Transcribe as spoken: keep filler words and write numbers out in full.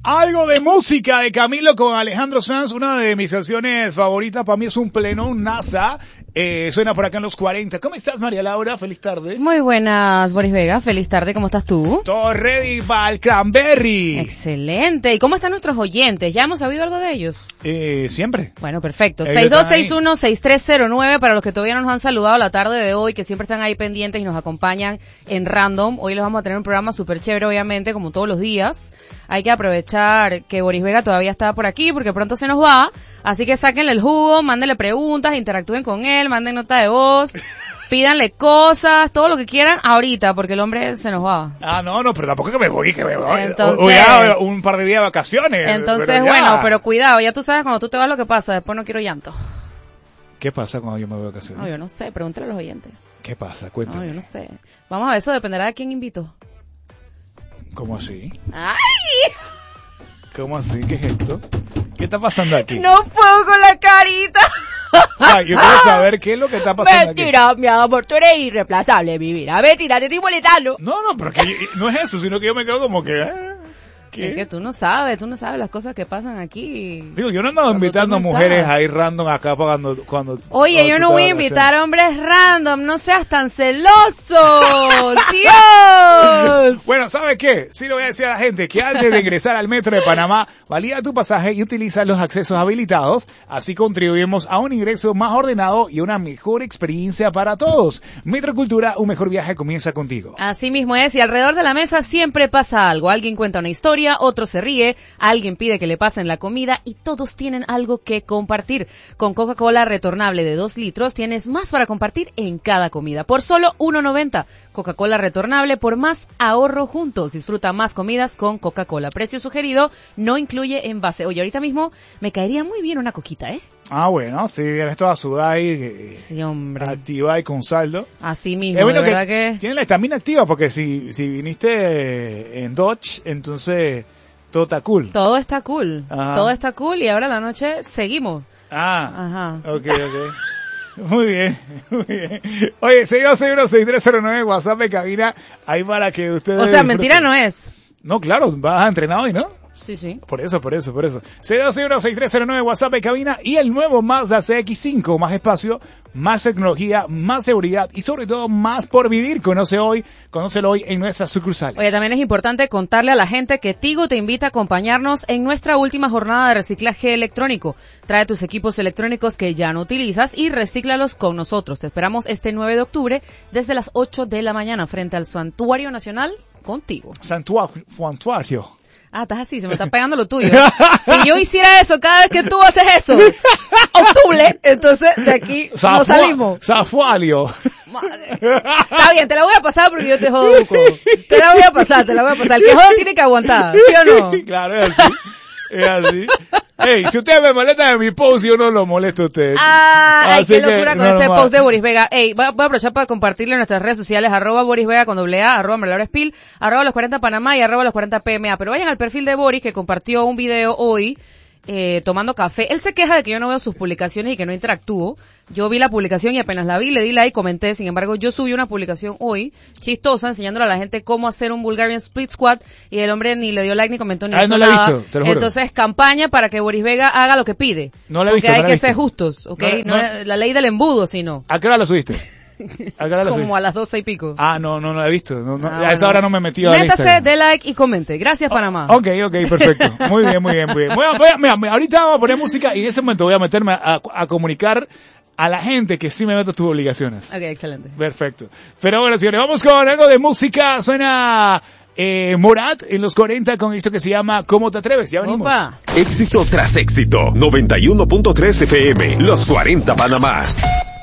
Algo de música de Camilo con Alejandro Sanz, una de mis canciones favoritas. Para mí es un plenón NASA. Eh, suena por acá en los cuarenta. ¿Cómo estás, María Laura? Feliz tarde. Muy buenas, Boris Vega. Feliz tarde. ¿Cómo estás tú? Todo ready para el Cranberry. Excelente. ¿Y cómo están nuestros oyentes? ¿Ya hemos sabido algo de ellos? Eh, siempre. Bueno, perfecto. Ellos seis dos seis uno, seis tres cero nueve para los que todavía no nos han saludado la tarde de hoy, que siempre están ahí pendientes y nos acompañan en Random. Hoy les vamos a tener un programa súper chévere, obviamente, como todos los días. Hay que aprovechar que Boris Vega todavía está por aquí porque pronto se nos va. Así que sáquenle el jugo, mándenle preguntas, interactúen con él, manden nota de voz, pídanle cosas, todo lo que quieran ahorita porque el hombre se nos va. Ah, no, no, pero tampoco es que me voy, que me voy. Entonces, Voy a un par de días de vacaciones. Entonces, pero bueno, pero cuidado, ya tú sabes cuando tú te vas lo que pasa, después no quiero llanto. ¿Qué pasa cuando yo me voy de vacaciones? No, yo no sé, pregúntale a los oyentes. ¿Qué pasa? Cuéntame. No, yo no sé. Vamos a ver, eso dependerá de quién invito. ¿Cómo así? ¡Ay! ¿Cómo así? ¿Qué es esto? ¿Qué está pasando aquí? No puedo con la carita. Ah, yo quiero saber qué es lo que está pasando Mentira, mi amor, tú eres irreemplazable, mi vida. Mentira, te estoy molestando. aquí. No, no, pero que no es eso, sino que yo me quedo como que... ¿eh? ¿Qué? Es que tú no sabes, tú no sabes las cosas que pasan aquí. Digo, yo no ando invitando no mujeres estás. ahí random acá cuando... cuando Oye, cuando yo tú no voy a estabas invitar haciendo. hombres random, no seas tan celoso. ¡Dios! Bueno, ¿sabes qué? Sí le voy a decir a la gente que antes de ingresar al metro de Panamá, valida tu pasaje y utiliza los accesos habilitados. Así contribuimos a un ingreso más ordenado y una mejor experiencia para todos. Metrocultura, un mejor viaje comienza contigo. Así mismo es, y alrededor de la mesa siempre pasa algo. Alguien cuenta una historia, otro se ríe, alguien pide que le pasen la comida y todos tienen algo que compartir. Con Coca-Cola retornable de dos litros tienes más para compartir en cada comida. Por solo uno noventa. Coca-Cola retornable por más ahorro juntos. Disfruta más comidas con Coca-Cola. Precio sugerido, no incluye envase. Oye, ahorita mismo me caería muy bien una coquita, ¿eh? Ah, bueno, sí, eres toda sudada y eh, Sí, hombre. activa y con saldo. Así mismo, Es bueno de que, verdad que... tienes la estamina activa porque si, si viniste en Dodge, entonces todo está cool. Todo está cool. Ajá. Todo está cool y ahora la noche seguimos. Ah, Ajá. ok, ok. Muy bien, muy bien. Oye, seis dos seis uno, seis tres cero nueve, WhatsApp de cabina, ahí para que ustedes... O sea, mentira no es. No, claro, vas entrenado y no. Sí, sí. Por eso, por eso, por eso. seis dos seis uno, seis tres cero nueve, WhatsApp de cabina y el nuevo Mazda C X cinco. Más espacio, más tecnología, más seguridad y sobre todo más por vivir. Conoce hoy, conócelo hoy en nuestras sucursales. Oye, también es importante contarle a la gente que Tigo te invita a acompañarnos en nuestra última jornada de reciclaje electrónico. Trae tus equipos electrónicos que ya no utilizas y recíclalos con nosotros. Te esperamos este nueve de octubre desde las ocho de la mañana frente al Santuario Nacional contigo. Santuario. Santuario. Ah, estás así, se me está pegando lo tuyo. Si yo hiciera eso cada vez que tú haces eso, octubre, entonces de aquí Safua- no salimos. Safualio. Madre. Está bien, te la voy a pasar porque yo te jodo, Buco. Te la voy a pasar, te la voy a pasar. El que joda tiene que aguantar, ¿sí o no? Claro, es así. Es así. Ey, si ustedes me molestan en mi post, yo no lo molesto a ustedes. Ay, Así qué que, locura con normal. este post de Boris Vega. Ey, voy a, voy a aprovechar para compartirle en nuestras redes sociales, arroba Boris Vega con doble A, arroba María Laura Espil, arroba los cuarenta Panamá y arroba los cuarenta P M A. Pero vayan al perfil de Boris que compartió un video hoy, eh, tomando café. Él se queja de que yo no veo sus publicaciones y que no interactúo. Yo vi la publicación y apenas la vi, le di like, comenté. Sin embargo, yo subí una publicación hoy, chistosa, enseñándole a la gente cómo hacer un Bulgarian Split Squat y el hombre ni le dio like ni comentó ni Ay, hizo no la he nada. visto, te lo juro. Entonces, campaña para que Boris Vega haga lo que pide. No la he Porque visto, hay no la he que visto. ser justos, ¿ok? No, No, no. es la ley del embudo, sino. ¿A qué hora lo subiste? ¿A qué hora lo Como subiste? a las doce y pico. Ah, no, no, no la he visto. No, no, Ah, a bueno. esa hora no me he metido al Métase, Instagram. dé like y comente. Gracias, Panamá. Ok, ok, perfecto. Muy bien, muy bien, muy bien. Voy a, voy a- mira, mira, ahorita vamos a poner música y en ese momento voy a meterme a, a comunicar a la gente que sí me meto tus obligaciones. Ok, excelente. Perfecto. Pero bueno, señores, vamos con algo de música. Suena eh, Morat en los cuarenta con esto que se llama ¿Cómo te atreves? Ya venimos. Opa. Éxito tras éxito. noventa y uno punto tres F M. Los cuarenta Panamá.